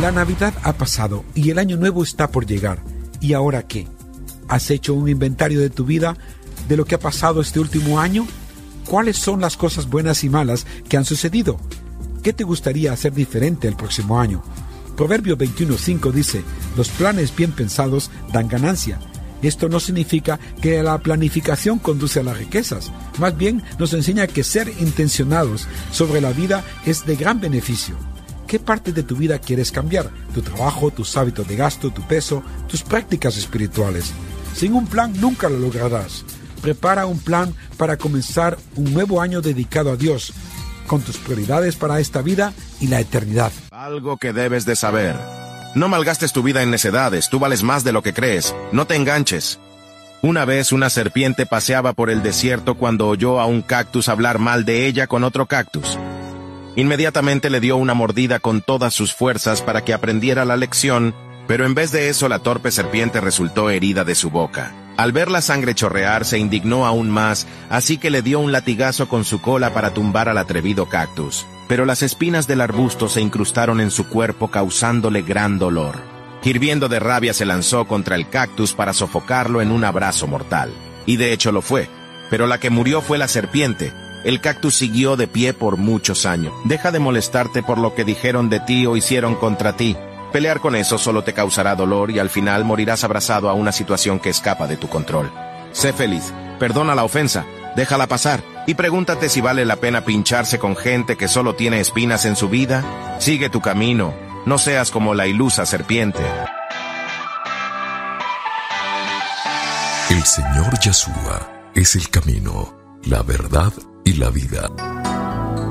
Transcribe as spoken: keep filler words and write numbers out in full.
La Navidad ha pasado y el año nuevo está por llegar. ¿Y ahora qué? ¿Has hecho un inventario de tu vida, de lo que ha pasado este último año? ¿Cuáles son las cosas buenas y malas que han sucedido? ¿Qué te gustaría hacer diferente el próximo año? Proverbio veintiuno cinco dice: los planes bien pensados dan ganancia. Esto no significa que la planificación conduce a las riquezas. Más bien nos enseña que ser intencionados sobre la vida es de gran beneficio. ¿Qué parte de tu vida quieres cambiar? ¿Tu trabajo, tus hábitos de gasto, tu peso, tus prácticas espirituales? Sin un plan nunca lo lograrás. Prepara un plan para comenzar un nuevo año dedicado a Dios, con tus prioridades para esta vida y la eternidad. Algo que debes de saber. No malgastes tu vida en necedades, tú vales más de lo que crees. No te enganches. Una vez una serpiente paseaba por el desierto cuando oyó a un cactus hablar mal de ella con otro cactus. Inmediatamente le dio una mordida con todas sus fuerzas para que aprendiera la lección, pero en vez de eso la torpe serpiente resultó herida de su boca. Al ver la sangre chorrear se indignó aún más, así que le dio un latigazo con su cola para tumbar al atrevido cactus. Pero las espinas del arbusto se incrustaron en su cuerpo causándole gran dolor. Hirviendo de rabia se lanzó contra el cactus para sofocarlo en un abrazo mortal. Y de hecho lo fue, pero la que murió fue la serpiente. El cactus siguió de pie por muchos años. Deja de molestarte por lo que dijeron de ti o hicieron contra ti. Pelear con eso solo te causará dolor y al final morirás abrazado a una situación que escapa de tu control. Sé feliz, perdona la ofensa, déjala pasar y pregúntate si vale la pena pincharse con gente que solo tiene espinas en su vida. Sigue tu camino, no seas como la ilusa serpiente. El Señor Yeshua es el camino, la verdad y la vida.